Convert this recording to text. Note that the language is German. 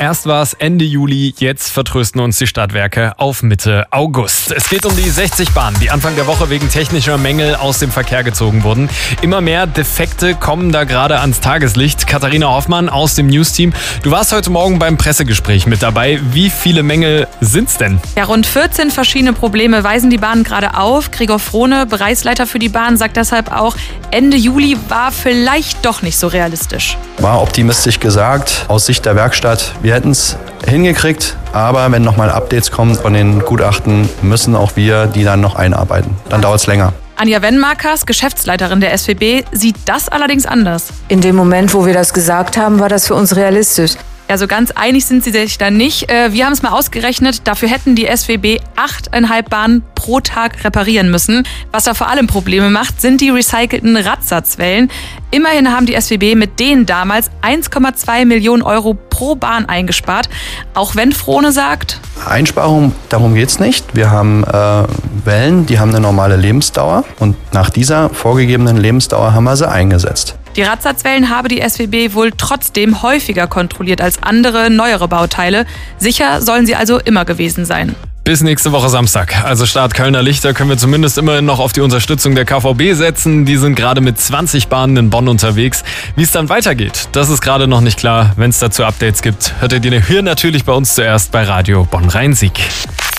Erst war es Ende Juli, jetzt vertrösten uns die Stadtwerke auf Mitte August. Es geht um die 60 Bahnen, die Anfang der Woche wegen technischer Mängel aus dem Verkehr gezogen wurden. Immer mehr Defekte kommen da gerade ans Tageslicht. Katharina Hoffmann aus dem News-Team. Du warst heute Morgen beim Pressegespräch mit dabei. Wie viele Mängel sind's denn? Ja, rund 14 verschiedene Probleme weisen die Bahnen gerade auf. Gregor Frohne, Bereichsleiter für die Bahn, sagt deshalb auch, Ende Juli war vielleicht doch nicht so realistisch. War optimistisch gesagt, aus Sicht der Werkstatt, wir hätten es hingekriegt, aber wenn nochmal Updates kommen von den Gutachten, müssen auch wir die dann noch einarbeiten. Dann dauert es länger. Anja Wenmarkers, Geschäftsleiterin der SWB, sieht das allerdings anders. In dem Moment, wo wir das gesagt haben, war das für uns realistisch. Ja, so ganz einig sind sie sich da nicht. Wir haben es mal ausgerechnet, dafür hätten die SWB 8,5 Bahnen pro Tag reparieren müssen. Was da vor allem Probleme macht, sind die recycelten Radsatzwellen. Immerhin haben die SWB mit denen damals 1,2 Millionen Euro pro Bahn eingespart. Auch wenn Frohne sagt: Einsparung, darum geht es nicht. Wir haben Wellen, die haben eine normale Lebensdauer und nach dieser vorgegebenen Lebensdauer haben wir sie eingesetzt. Die Radsatzwellen habe die SWB wohl trotzdem häufiger kontrolliert als andere, neuere Bauteile. Sicher sollen sie also immer gewesen sein. Bis nächste Woche Samstag, also Start Kölner Lichter, können wir zumindest immerhin noch auf die Unterstützung der KVB setzen. Die sind gerade mit 20 Bahnen in Bonn unterwegs. Wie es dann weitergeht, das ist gerade noch nicht klar. Wenn es dazu Updates gibt, hört ihr die hier natürlich bei uns zuerst bei Radio Bonn-Rhein-Sieg.